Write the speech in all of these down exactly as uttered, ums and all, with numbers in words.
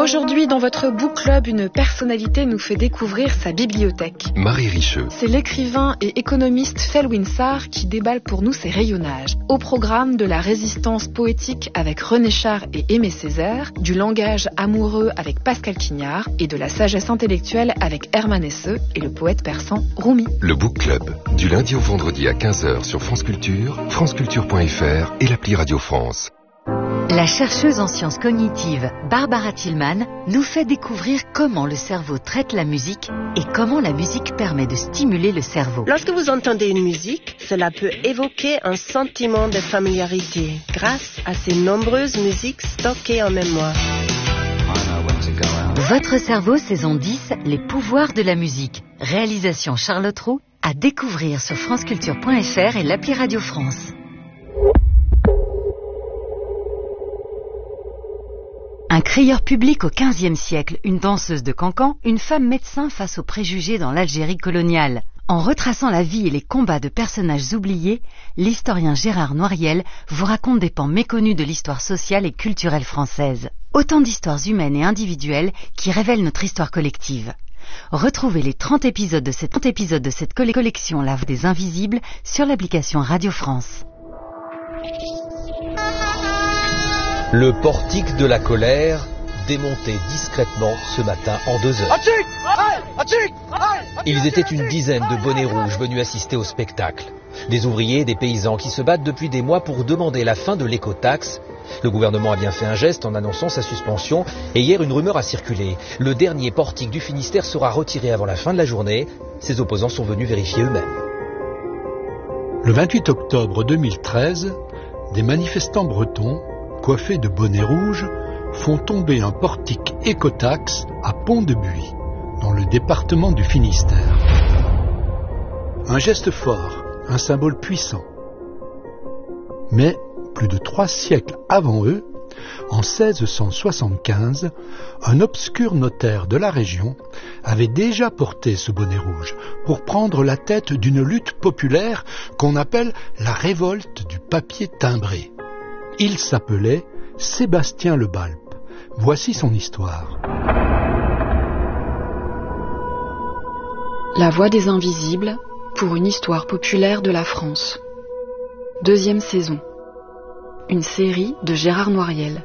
Aujourd'hui, dans votre book club, une personnalité nous fait découvrir sa bibliothèque. Marie Richeux. C'est l'écrivain et économiste Felwine Sarr qui déballe pour nous ses rayonnages. Au programme de la résistance poétique avec René Char et Aimé Césaire, du langage amoureux avec Pascal Quignard et de la sagesse intellectuelle avec Hermann Hesse et le poète persan Rumi. Le book club, du lundi au vendredi à quinze heures sur France Culture, franceculture point f r et l'appli Radio France. La chercheuse en sciences cognitives Barbara Tillman nous fait découvrir comment le cerveau traite la musique et comment la musique permet de stimuler le cerveau. Lorsque vous entendez une musique, cela peut évoquer un sentiment de familiarité grâce à ces nombreuses musiques stockées en mémoire. Votre cerveau, saison dix, les pouvoirs de la musique. Réalisation Charlotte Roux, à découvrir sur franceculture point f r et l'appli Radio France. Un crieur public au quinzième siècle, une danseuse de cancan, une femme médecin face aux préjugés dans l'Algérie coloniale. En retraçant la vie et les combats de personnages oubliés, l'historien Gérard Noiriel vous raconte des pans méconnus de l'histoire sociale et culturelle française. Autant d'histoires humaines et individuelles qui révèlent notre histoire collective. Retrouvez les trente épisodes de cette, trente épisodes de cette collection La Voix des Invisibles sur l'application Radio France. Le portique de la colère, démonté discrètement ce matin en deux heures. Ils étaient une dizaine de bonnets rouges venus assister au spectacle. Des ouvriers, des paysans qui se battent depuis des mois pour demander la fin de l'écotaxe. Le gouvernement a bien fait un geste en annonçant sa suspension et hier une rumeur a circulé. Le dernier portique du Finistère sera retiré avant la fin de la journée. Ses opposants sont venus vérifier eux-mêmes. Le vingt-huit octobre deux mille treize, des manifestants bretons coiffés de bonnets rouges, font tomber un portique écotaxe à Pont-de-Buis, dans le département du Finistère. Un geste fort, un symbole puissant. Mais, plus de trois siècles avant eux, en seize cent soixante-quinze, un obscur notaire de la région avait déjà porté ce bonnet rouge pour prendre la tête d'une lutte populaire qu'on appelle la révolte du papier timbré. Il s'appelait Sébastien Le Balp. Voici son histoire. La Voix des Invisibles pour une histoire populaire de la France. Deuxième saison. Une série de Gérard Noiriel.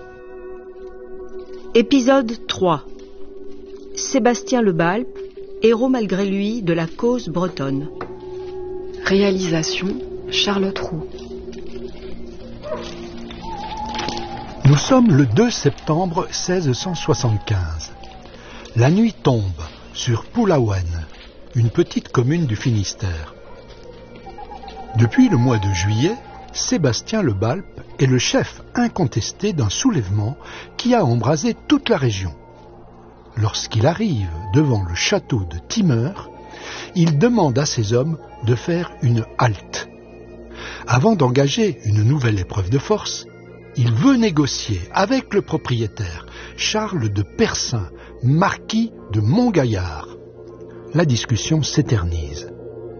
Épisode trois. Sébastien Le Balp, héros malgré lui de la cause bretonne. Réalisation Charlotte Roux. Nous sommes le deux septembre seize cent soixante-quinze. La nuit tombe sur Poulaouen, une petite commune du Finistère. Depuis le mois de juillet, Sébastien Le Balp est le chef incontesté d'un soulèvement qui a embrasé toute la région. Lorsqu'il arrive devant le château de Timeur, il demande à ses hommes de faire une halte. Avant d'engager une nouvelle épreuve de force, il veut négocier avec le propriétaire, Charles de Persin, marquis de Montgaillard. La discussion s'éternise.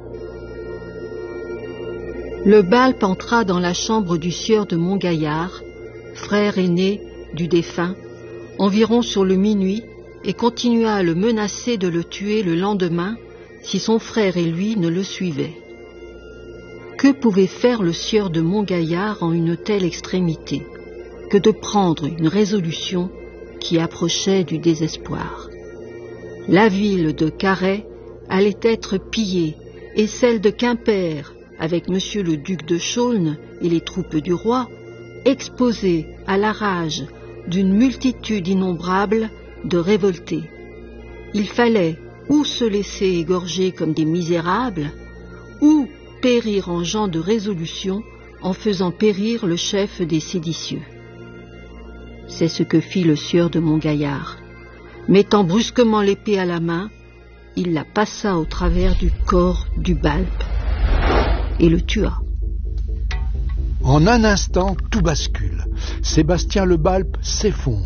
Le Balp entra dans la chambre du sieur de Montgaillard, frère aîné du défunt, environ sur le minuit, et continua à le menacer de le tuer le lendemain si son frère et lui ne le suivaient. Que pouvait faire le sieur de Montgaillard en une telle extrémité que de prendre une résolution qui approchait du désespoir? La ville de Carhaix allait être pillée et celle de Quimper, avec monsieur le duc de Chaulnes et les troupes du roi, exposée à la rage d'une multitude innombrable de révoltés. Il fallait ou se laisser égorger comme des misérables, ou périr en gens de résolution en faisant périr le chef des séditieux. C'est ce que fit le sieur de Montgaillard. Mettant brusquement l'épée à la main, il la passa au travers du corps du Balp et le tua. En un instant, tout bascule. Sébastien Le Balp s'effondre.